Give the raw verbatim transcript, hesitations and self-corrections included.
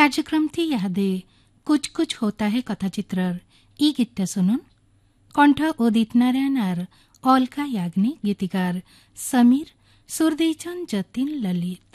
କାର୍ଯ୍ୟକ୍ରମ थी यादे कुछ कुछ होता है कथाचित्रर ई गीत सुनुन कंठ उदित नारायण आर अलका याग्निक गीतिकार समीर सुरदेचन जतिन ललित।